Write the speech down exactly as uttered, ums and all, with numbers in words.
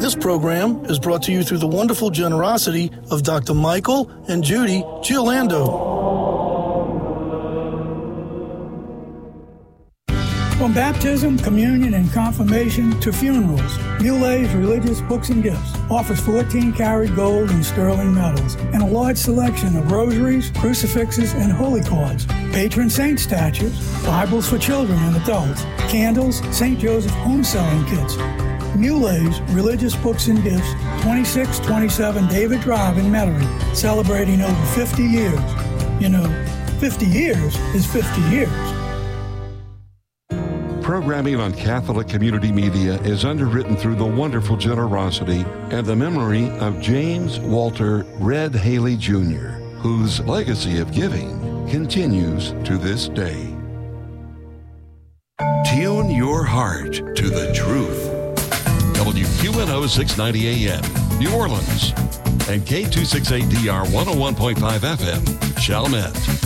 This program is brought to you through the wonderful generosity of Doctor Michael and Judy Giolando. From baptism, communion, and confirmation to funerals, Mulet's Religious Books and Gifts offers fourteen karat gold and sterling metals and a large selection of rosaries, crucifixes, and holy cards, patron saint statues, Bibles for children and adults, candles, Saint Joseph home selling kits. Mulet's Religious Books and Gifts, twenty-six twenty-seven David Drive in Metairie, celebrating over fifty years. You know, fifty years is fifty years. Programming on Catholic Community Media is underwritten through the wonderful generosity and the memory of James Walter Red Haley Junior, whose legacy of giving continues to this day. Tune your heart to the truth. W Q N O six ninety A M, New Orleans, and K two sixty-eight D R one oh one point five F M, Chalmette.